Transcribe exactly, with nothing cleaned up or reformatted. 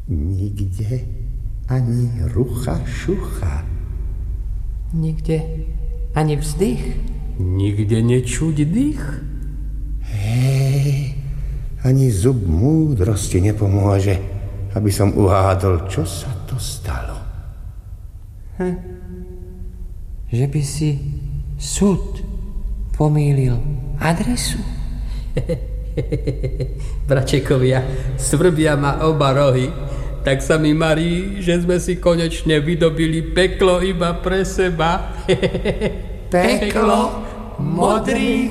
Nikde ani rucha šucha. Nikde ani vzdych. Nikde nečuť dých. Hej, ani zub múdrosti nepomôže, aby som uhádol, čo sa to stalo. Hm. Že by si súd pomýlil adresu? Bračekovia, svrbia ma oba rohy, tak sa mi marí, že sme si konečne vydobili peklo iba pre seba. Peklo modrých